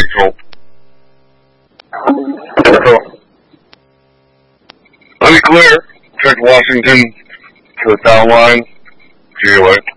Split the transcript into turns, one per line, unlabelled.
Central. Let me clear. Check Washington to the town line. To your left.